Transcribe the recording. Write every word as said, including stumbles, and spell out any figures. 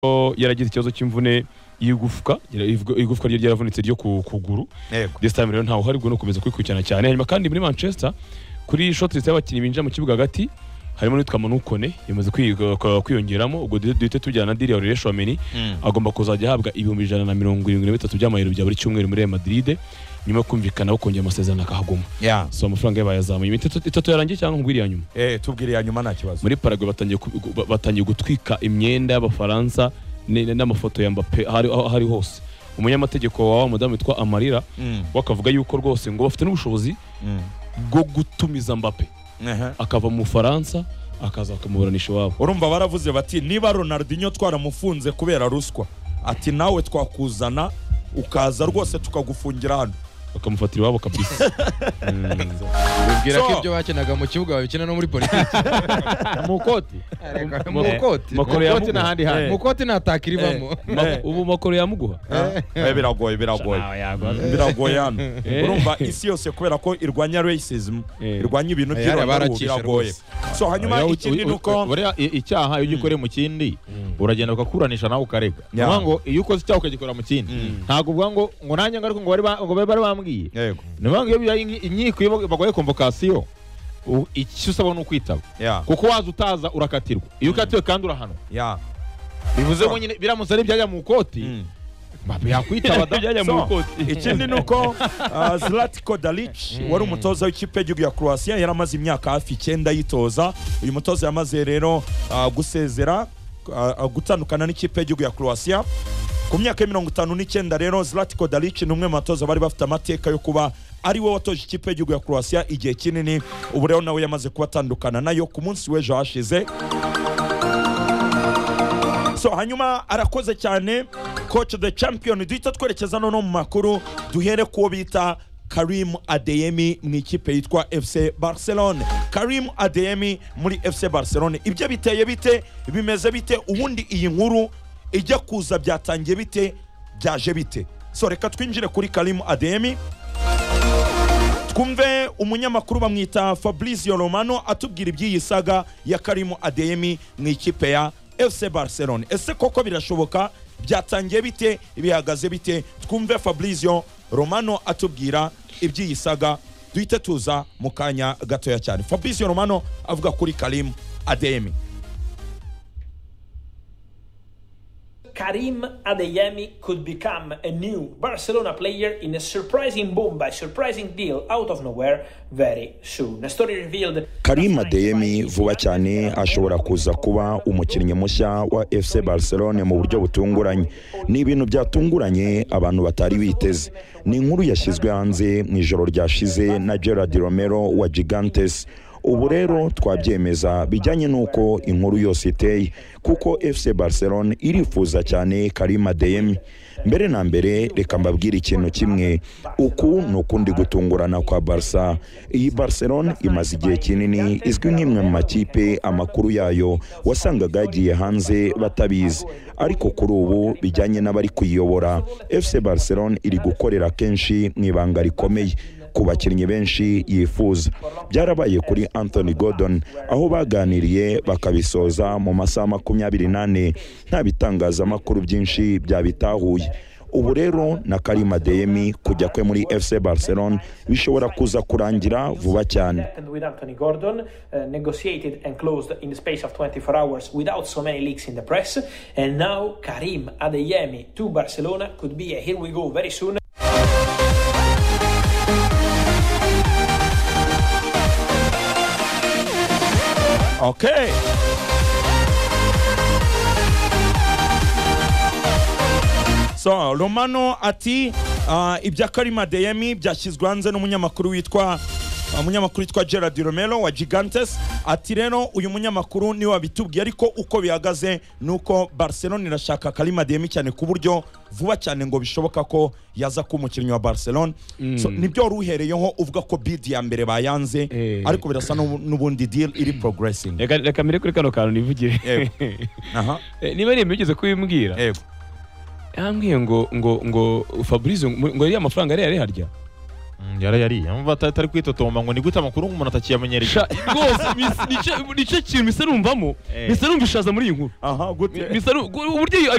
yaragize ikibazo cy'imvune y'igufwa igufwa rye ryaravunitse ryo kuguru this time rero ntaho haribwo no komeza kwikurikirana cyane hanyuma kandi muri Manchester kuri shortlist y'abakinnyi binjira mu kibuga hagati harimo n'itwa Manukone yamaze kwiyongeramo ubwo duhite tujyana na Diri Aurelien Tchouameni agomba kuzajya ahabwa ibihumbi ijana na mirongo irindwi na bitatu by'amayero bya buri cyumweru muri Real Madrid nyuma yo kumvikana ukongera amasezerano akahaguma yeah. So amafaranga yabayazamuye imitatu itatu yarangiye cyangwa ngwiri ya nyuma eh tubwire ya nyuma nta kibazo muri Paraguay batangiye batangiye gutwika imyenda y'abafaransa n'amafoto ya Mbappe hari hari hose umunyamategeko wa mudamu witwa Amarira mm. wakavuga yuko rwose ngo bafite n'ubushobozi bwo mm. gutumiza Mbappe uh -huh. akava mu Faransa akaza akamuburanisha wabo urumva baravuze bati niba Ronaldinho twaramufunze kubera ruswa ati nawe twakuzana ukaza rwose tukagufungira hano bakamufatira wabo kabisa ubwira ko ibyo bakenaga mu kibuga babikina no muri politiki mu koti mu koti makoro ya mukoti n'ahandi hantu mu koti natakiribamo ubu makoro yamuguha biragoye biragoye biragoye hano urumva isi yose kubera ko irwanya racism irwanya ibintu by'irwanya biragoye so hanyuma ikindi nuko icyaha iyo ugikoreye mu kindi uragenda ukakuranisha nawe ukarega ngo iyo ukoze icyaha ukagikora mu kindi ntago ubwa ngo ngo nanjye ngaruko ngo bari ngo bari bambwiye yego niyo iyo inyiko bagoye convocation icyo usaba no kwitaba kuko waza utaza urakatirwa iyo ukatiwe kandi urahano bivuze ngo nyine biramutse ari byajya mu koti Mbappe yakwitaba byajya mu koti ikindi nuko Zlatko Dalic wari umutoza w'ikipe y'igihugu ya Croatia yaramaze imyaka hafi icyenda yitoza uyu mutoza yamaze rero gusezera gutandukana n'ikipe y'igihugu ya Croatia ku myaka mirongo itanu n'icyenda rero Zlatko Dalic ni umwe mu batoza bari bafite amateka yo kuba ari we watoje ikipe y'igihugu ya Croatia igihe kinini ubu rero nawe yamaze kubatandukana nayo ku munsi w'ejo hashize so hanyuma arakoze cyane coach the champion duhita twerekeza no mu makuru duhere kuwo bita Karim Adeyemi mu ikipe yitwa F C Barcelona Karim Adeyemi muri F C Barcelona ibyo biteye bite bimeze bite ubundi iyi nkuru ijya kuza byatangiye bite byaje bite so reka twinjire kuri Karim Adeyemi twumve umunyamakuru bamwita Fabrizio Romano atubwira iby'iyi saga ya Karim Adeyemi mu ikipe ya F C Barcelona ese koko birashoboka byatangiye bite bihagaze bite twumve Fabrizio Romano atubwira iby'iyi saga duhite tuza mu kanya gatoya cyane Fabrizio Romano avuga kuri Karim Adeyemi Karim Adeyemi could become a new Barcelona player in a surprising boom by surprising deal out of nowhere very soon. A story revealed Karim Adeyemi vuba cyane ashobora kuza kuba umukinnyi mushya wa F C Barcelona mu buryo butunguranye. Ni ibintu byatunguranye abantu batari biteze. Ni inkuru yashyizwe hanze mu ijoro ryashize na Gerard Romero wa Gigantes. Ubu rero twabyemeza bijyanye nuko inkuru yose iteye kuko F C Barcelona irifuza cyane Karim Adeyemi. Mbere na mbere reka mbabwire ikintu kimwe uku nukundi gutungurana kwa Barca. Iyi Barcelona imaze igihe kinini izwi nk'imwe mu makipe amakuru yayo wasangaga yagiye hanze batabizi ariko kuri ubu bijyanye n'abari kuyiyobora F C Barcelona iri gukorera kenshi mu ibanga rikomeye ku bakinnyi benshi yifuza. Byarabaye kuri Anthony Gordon aho baganiriye bakabisoza mu masaha makumyabiri n'ane nta bitangazamakuru byinshi byabitahuye. Ubu rero na Karim Adeyemi kujya kwe muri F C Barcelona bishobora kuza kurangira vuba cyane. With Anthony Gordon uh, negotiated and closed in the space of twenty-four hours without so many leaks in the press, and now Karim Adeyemi to Barcelona could be a here we go very soon. Okay. So Romano ati uh, ibya Karim Adeyemi byashyizwe hanze n'umunyamakuru witwa umunyamakuru witwa Gerard Romero wa Gigantes ati rero uyu munyamakuru ni wabitubwiye ariko uko bihagaze nuko Barcelona irashaka Karim Adeyemi cyane ku buryo vuba cyane ngo bishoboka ko yaza ku mukinnyi wa Barcelona mm. So nibyo ruhereyeho uvuga ko bid ya mbere bayanze eh. Ariko birasa n'ubundi deal iri progressing. Reka reka mire kuri kano kantu nivugire aha niba ari imigeze kubimbwira yego yambwiye ngo ngo ngo Fabrizio ngo yari amafaranga yari yari harya yara yari yumva atari kwitotomba ngo ni gute amakuru umuntu atakiyamenyereye rwose nice nice kintu mise numvamo mise numvishaza muri iyi nkuru aha gute mise uburyo